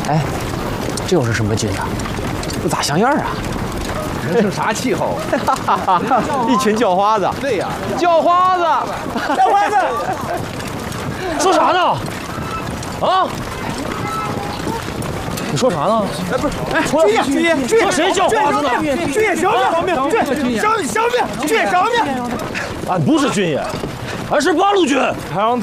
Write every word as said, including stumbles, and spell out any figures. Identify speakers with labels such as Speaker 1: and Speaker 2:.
Speaker 1: 哎，这又是什么军啊？这咋像样啊？
Speaker 2: 这是啥气候？
Speaker 1: 一群叫花子。
Speaker 2: 对呀，
Speaker 1: 叫花子，
Speaker 3: 叫花子，
Speaker 1: 说啥呢？啊？你说啥呢？
Speaker 3: 哎，不是，哎，军爷，军爷，军爷，
Speaker 1: 说谁叫花子呢？
Speaker 3: 军爷饶命，饶命，军爷饶命，饶命，军爷饶命！
Speaker 1: 俺不是军爷，俺是八路军。
Speaker 2: 排行